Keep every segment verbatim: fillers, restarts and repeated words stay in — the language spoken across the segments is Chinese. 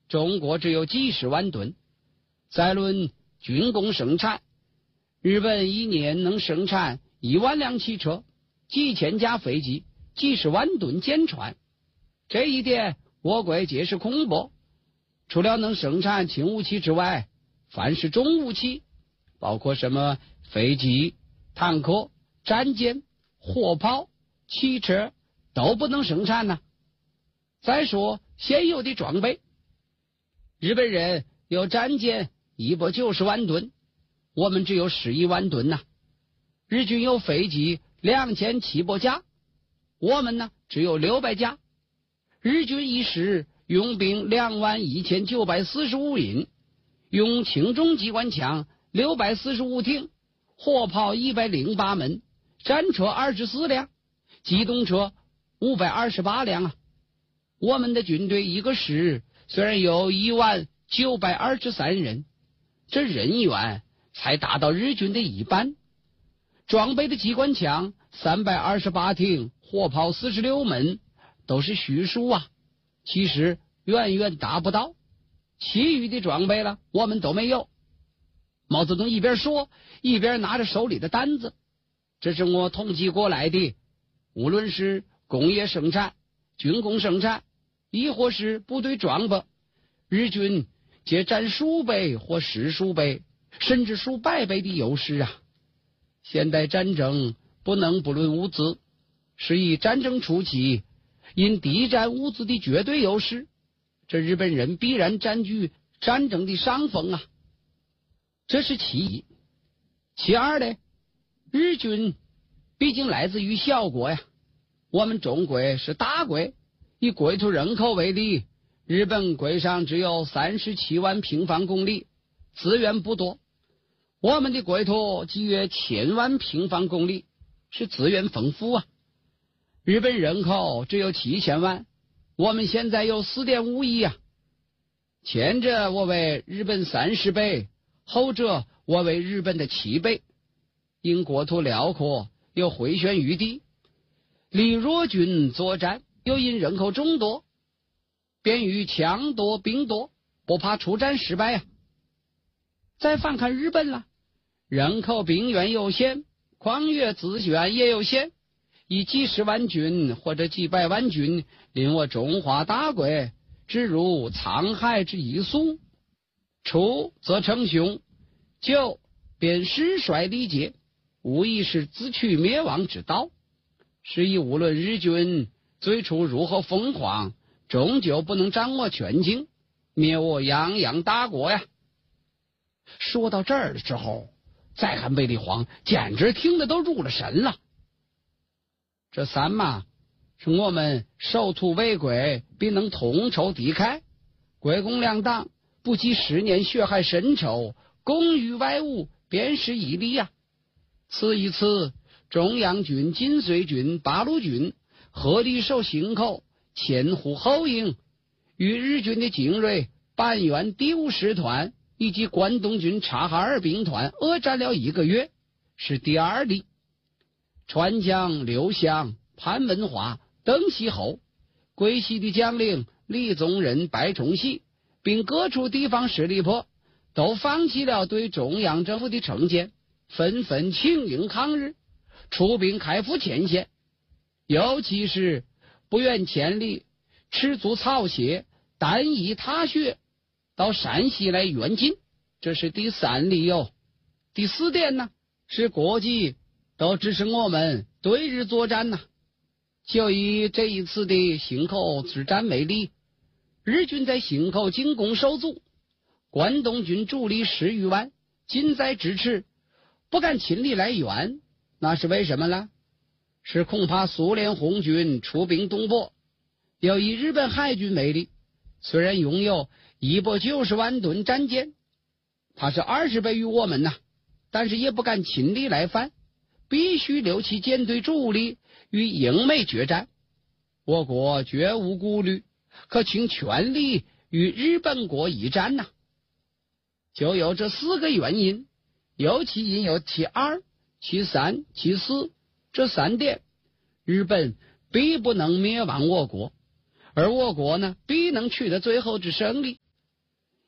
中国只有几十万吨。再论军工生产，日本一年能生产一万辆汽车，几千架飞机，几十万吨舰船。这一点我国皆是空白。除了能生产轻武器之外，凡是重武器，包括什么飞机、坦克、战舰、火炮、汽车，都不能生产呢。再说现有的装备，日本人有战舰一百九十万吨，我们只有十一万吨呐。日军有飞机两千七百架，我们呢只有六百架。日军一时用兵两万一千九百四十五人，用轻重机关枪六百四十五挺，火炮一百零八门，战车二十四辆，机动车五百二十八辆啊。我们的军队一个师虽然有一万九百二十三人，这人员才达到日军的一半。装备的机关枪三百二十八挺，火炮四十六门，都是虚数啊，其实远远达不到。其余的装备了，我们都没有。毛泽东一边说，一边拿着手里的单子，这是我统计过来的，无论是工业生产、军工生产，亦或是部队装备，日军皆占数倍或十数倍，甚至数百倍的优势啊！现代战争不能不论物资，是以战争初期因敌占物资的绝对优势，这日本人必然占据战争的上风啊！这是其一。其二呢，日军毕竟来自于小国呀，我们中国是大国，以国土人口为例，日本国上只有三十七万平方公里，资源不多。我们的国土即约千万平方公里，是资源丰富啊。日本人口只有七千万，我们现在有 四点五亿啊。前者我为日本三十倍，后者我为日本的七倍。因国土辽阔，有回旋余地，离弱军作战，又因人口众多，便于强多兵多，不怕出战失败啊。再反看日本了，人口兵源有限，矿业资源也有限，以几十万军或者几百万军，令我中华大国只如沧海之一粟，出则称雄，就便势衰力竭，无疑是自取灭亡之道。是以无论日军最初如何疯狂，终究不能掌握全境，灭我泱泱大国呀。说到这儿的时候，再看卫立煌，简直听得都入了神了。这三嘛，是我们守土卫国，必能同仇敌忾，国共两党不计十年血海深仇，共御外侮，便是一例呀。此一次，中央军、晋绥军、八路军合力守行口，前呼后应，与日军的精锐板垣第五师团以及关东军察哈尔兵团恶战了一个月，是第二例。川将刘湘、潘文华、邓锡侯、桂系的将领李宗仁、白崇禧，并各处地方势力派都放弃了对中央政府的成见，纷纷请缨抗日，出兵开赴前线。尤其是不远千里，赤足草鞋，单衣踏雪，到山西来援晋，这是第三理由。第四点呢，是国际都支持我们对日作战呐。就以这一次的行口之战为例，日军在行口进攻受阻，关东军主力十余万，近在咫尺，不敢亲力来援，那是为什么呢？是恐怕苏联红军出兵东北。又以日本海军为例，虽然拥有一百九十万吨战舰，它是二十倍于我们呐、啊，但是也不敢亲力来犯，必须留其舰队主力与英美决战。我国绝无顾虑，可倾全力与日本国一战呐、啊。就有这四个原因，尤其因有其二、其三、其四这三点，日本必不能灭亡我国，而我国呢，必能取得最后之胜利。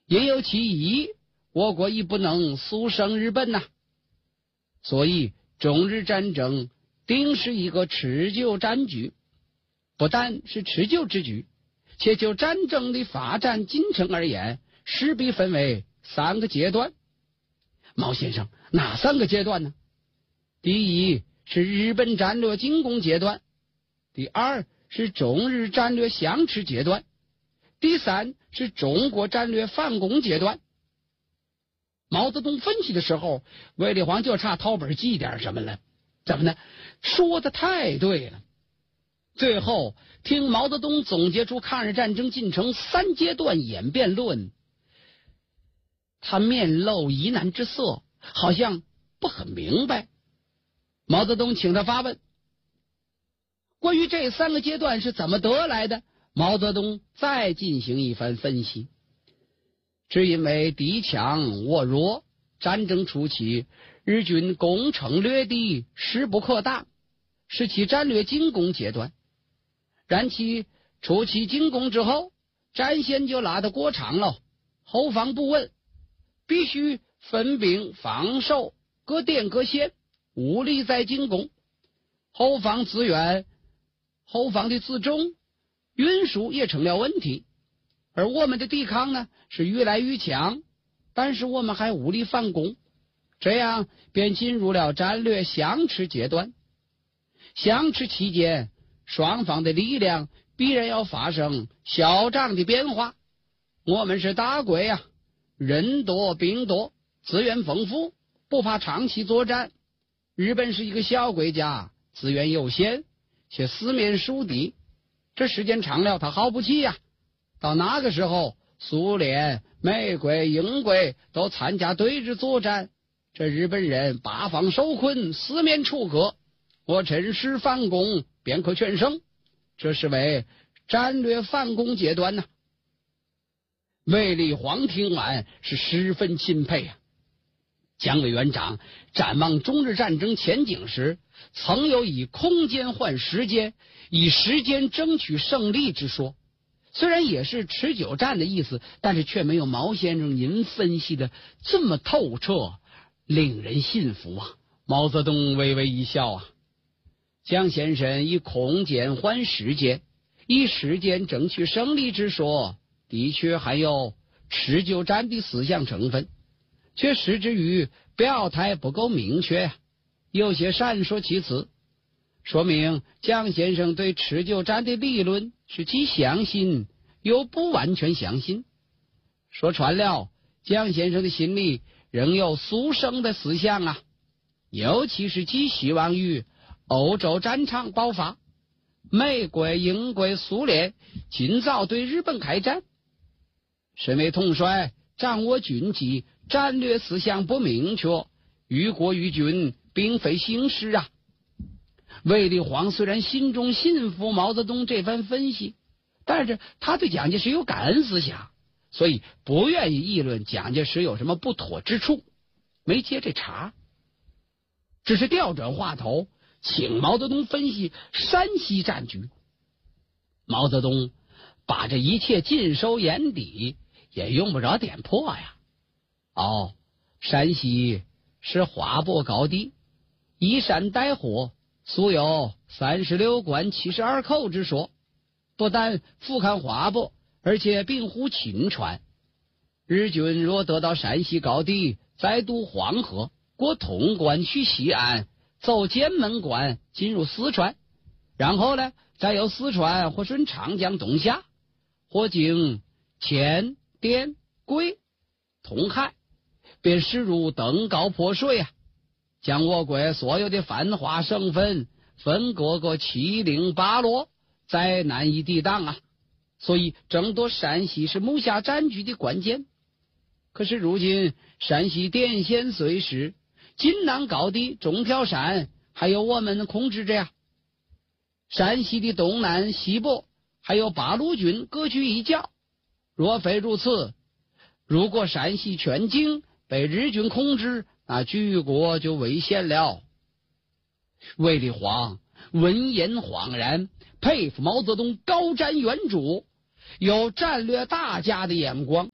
也有其意义，我国亦不能速胜日本呐、啊。所以中日战争定是一个持久战局，不但是持久之局，且就战争的发展进程而言，势必分为三个阶段。毛先生，哪三个阶段呢？第一是日本战略进攻阶段，第二是中日战略相持阶段，第三是中国战略反攻阶段。毛泽东分析的时候，卫立煌就差掏本记点什么了。怎么呢？说的太对了。最后听毛泽东总结出抗日战争进程三阶段演变论，他面露疑难之色，好像不很明白。毛泽东请他发问，关于这三个阶段是怎么得来的，毛泽东再进行一番分析。只因为敌强我弱，战争初期日军攻城略地，势不可挡，是其战略进攻阶段。然其初期进攻之后，战线就拉得过长了，后方不稳，必须分兵防守，各点各线，无力再进攻。后方资源、后方的辎重、运输也成了问题。而我们的抵抗呢，是愈来愈强，但是我们还无力反攻，这样便进入了战略相持阶段。相持期间，双方的力量必然要发生小涨的变化。我们是大国呀、啊，人多兵多，资源丰富，不怕长期作战。日本是一个小国家，资源有限，且四面树敌，这时间长了，他耗不起呀、啊。到那个时候，苏联、美国、英国都参加对日作战，这日本人八方受困，四面楚歌，我趁势反攻，便可全胜。这是为战略反攻阶段呢、啊。卫立煌听完是十分钦佩啊。蒋委员长展望中日战争前景时，曾有以空间换时间，以时间争取胜利之说。虽然也是持久战的意思，但是却没有毛先生您分析的这么透彻，令人信服啊。毛泽东微微一笑啊，蒋先生以空间换时间，以时间争取胜利之说，的确含有持久战的思想成分，却失之于表态不够明确啊，有些闪烁其词，说明蒋先生对持久战的理论是既相信又不完全相信。说穿了，蒋先生的心里仍有速胜的思想啊，尤其是寄希望于欧洲战场爆发，美国、英国、苏联尽早对日本开战。身为统帅，掌握军机，战略思想不明确，于国于军并非幸事啊。卫立煌虽然心中信服毛泽东这番分析，但是他对蒋介石有感恩思想，所以不愿意议论蒋介石有什么不妥之处，没接这茬，只是调转话头，请毛泽东分析山西战局。毛泽东把这一切尽收眼底，也用不着点破呀。哦，山西是华泊高地，依山带河，素有三十六关七十二口之说，不但俯瞰华泊，而且并乎秦川。日军若得到山西高地，再渡黄河，过潼关去西安，走剑门关进入四川，然后呢，再由四川或顺长江东下，或经黔、滇、桂、通海，便势如登高坡水啊，将我国所有的繁华省份分割个七零八落，再难以抵挡啊。所以争夺山西是目下战局的关键。可是如今山西电线碎失，晋南高地、中条山还有我们控制着呀。山西的东南西部还有八路军各据一角，若非如此，如果山西全境被日军控制，那举国就危险了。卫立煌闻言恍然，佩服毛泽东高瞻远瞩，有战略大家的眼光。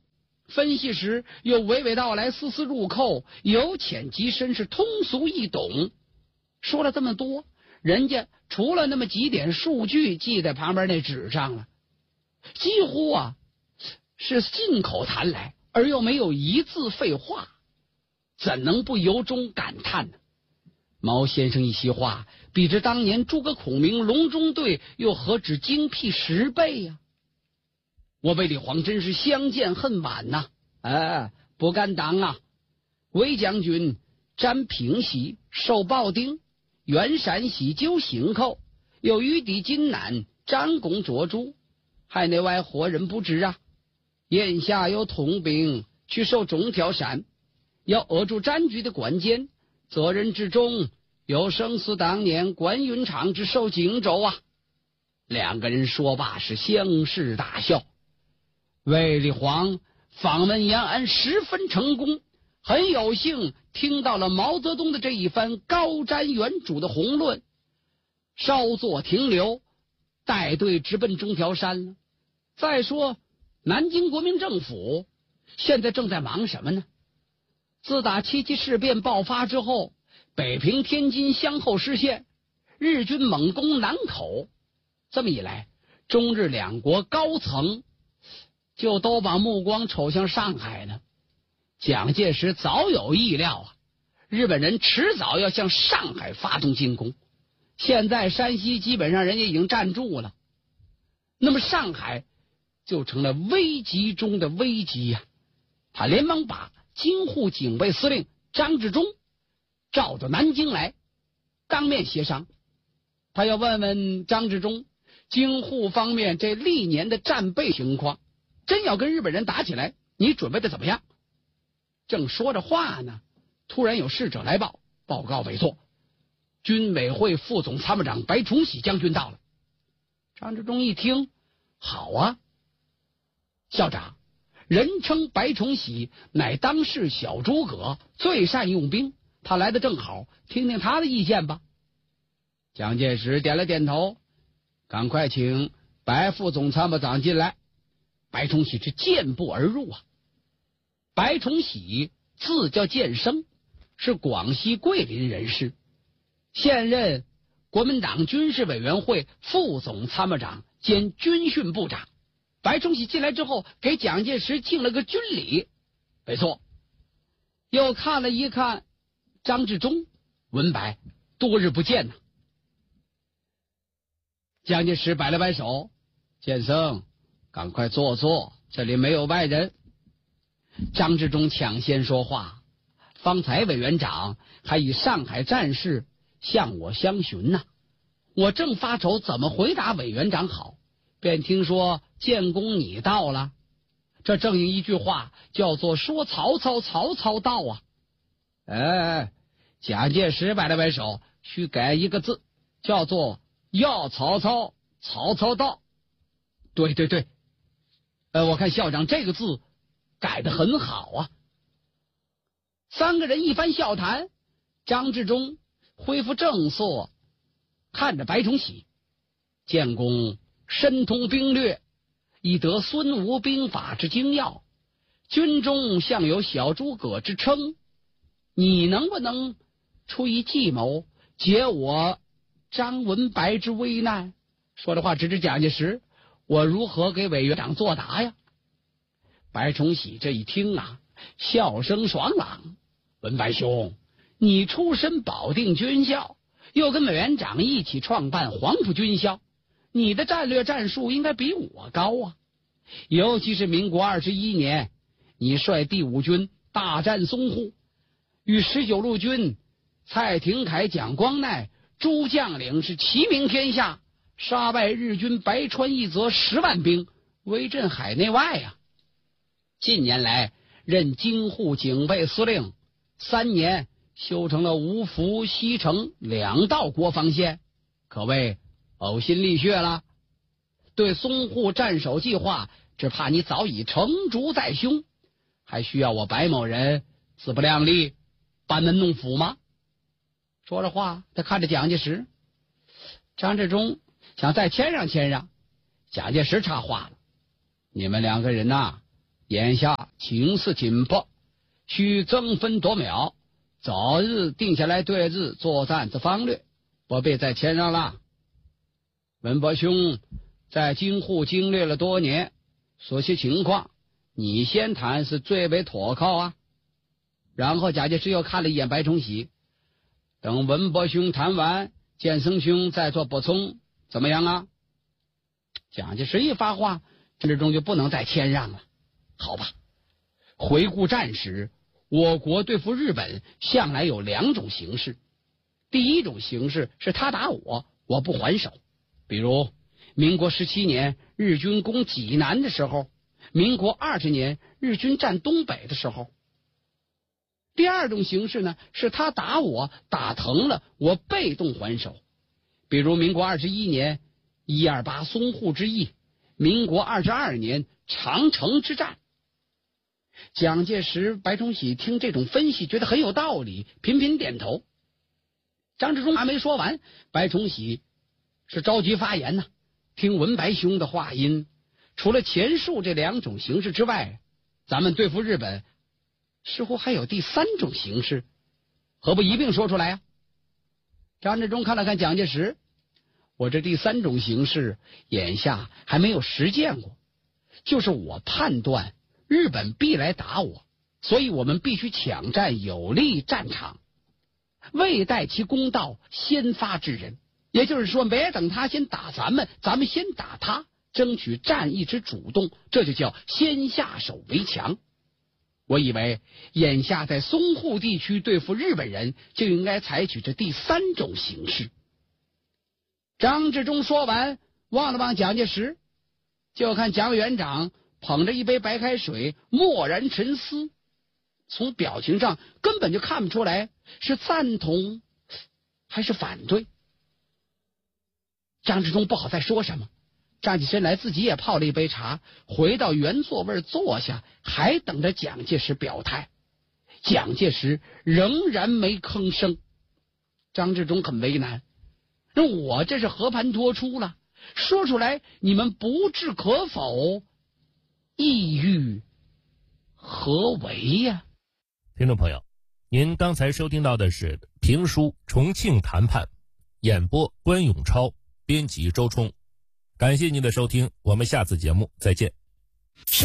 分析时又娓娓道来，丝丝入扣，由浅及深，是通俗易懂。说了这么多，人家除了那么几点数据记在旁边那纸上了，几乎啊是信口谈来，而又没有一字废话，怎能不由衷感叹呢？毛先生一席话，比之当年诸葛孔明隆中对又何止精辟十倍呀、啊！我为李黄真是相见恨晚呐、啊！哎，不敢当啊！韦将军占平喜，受鲍丁，袁陕喜揪行寇，有余敌金南，张公卓诛，海内外何人不知啊？眼下有统兵去守中条山，要扼住战局的关键，责任之重，有生死当年关云长之守荆州啊！两个人说罢是相视大笑。卫立煌访问延安十分成功，很有幸听到了毛泽东的这一番高瞻远瞩的宏论，稍作停留，带队直奔中条山了。再说南京国民政府现在正在忙什么呢？自打七七事变爆发之后，北平天津相后失陷，日军猛攻南口，这么一来，中日两国高层就都把目光瞅向上海呢。蒋介石早有意料啊，日本人迟早要向上海发动进攻。现在山西基本上人家已经站住了，那么上海就成了危急中的危急呀、啊！他连忙把京沪警备司令张治中召到南京来，当面协商。他要问问张治中，京沪方面这历年的战备情况，真要跟日本人打起来，你准备的怎么样？正说着话呢，突然有使者来报，报告委座，军委会副总参谋长白崇禧将军到了。张治中一听，好啊，校长，人称白崇禧，乃当世小诸葛，最善用兵，他来的正好，听听他的意见吧。蒋介石点了点头，赶快请白副总参谋长进来。白崇禧是健步而入啊。白崇禧字叫建生，是广西桂林人士，现任国民党军事委员会副总参谋长兼军训部长。白崇禧进来之后，给蒋介石敬了个军礼。没错，又看了一看张治中，文白多日不见呐。蒋介石摆了摆手，建生，赶快坐坐，这里没有外人。张治中抢先说话，方才委员长还以上海战事向我相询呐、啊，我正发愁怎么回答委员长好，便听说建功你到了，这正应一句话，叫做说曹操曹操到啊。哎，蒋介石摆了摆手，需改一个字，叫做要曹操曹操到。对对对，呃，我看校长这个字改得很好啊。三个人一番笑谈，张治中恢复正色，看着白崇禧，建功深通兵略，已得孙吴兵法之精要，军中向有小诸葛之称，你能不能出一计谋，解我张文白之危难？说的话直指蒋介石，我如何给委员长作答呀？白崇禧这一听啊，笑声爽朗。文白兄，你出身保定军校，又跟委员长一起创办黄埔军校，你的战略战术应该比我高啊。尤其是民国二十一年，你率第五军大战淞沪，与十九路军蔡廷锴、蒋光鼐诸将领是齐名天下，杀败日军白川一泽十万兵，威震海内外啊。近年来任京沪警备司令，三年修成了芜湖、西城两道国防线，可谓呕心沥血了。对淞沪战守计划，只怕你早已成竹在胸，还需要我白某人自不量力，班门弄斧吗？说着话，他看着蒋介石。张治中想再谦让谦让，蒋介石插话了：你们两个人呐、啊， 眼下情势紧迫，需争分夺秒，早日定下来对日作战之方略，不必再谦让了。文伯兄在京沪经略了多年，所些情况你先谈是最为妥靠啊。然后蒋介石又看了一眼白崇禧，等文伯兄谈完，建生兄再做补充，怎么样啊？蒋介石一发话，张治中就不能再谦让了。好吧，回顾战史，我国对付日本向来有两种形式。第一种形式是他打我，我不还手，比如民国十七年日军攻济南的时候，民国二十年日军占东北的时候。第二种形式呢，是他打我，打疼了，我被动还手，比如民国二十一年一二八淞沪之役，民国二十二年长城之战。蒋介石、白崇禧听这种分析，觉得很有道理，频频点头。张治中还没说完，白崇禧是着急发言呢。听文白兄的话音，除了前述这两种形式之外，咱们对付日本似乎还有第三种形式，何不一并说出来啊？张治中看了看蒋介石，我这第三种形式眼下还没有实践过，就是我判断日本必来打我，所以我们必须抢占有利战场，未待其攻到，先发制人。也就是说，别等他先打咱们，咱们先打他，争取战役之主动，这就叫先下手为强。我以为眼下在淞沪地区对付日本人，就应该采取这第三种形式。张治中说完，望了望蒋介石，就看蒋委员长捧着一杯白开水，默然沉思，从表情上根本就看不出来是赞同还是反对。张治中不好再说什么，站起身来，自己也泡了一杯茶，回到原座位坐下，还等着蒋介石表态。蒋介石仍然没吭声。张治中很为难，那我这是和盘托出了，说出来你们不置可否，意欲何为呀？ 听众朋友，您刚才收听到的是评书《重庆谈判》，演播关永超，编辑周冲。感谢您的收听，我们下次节目再见。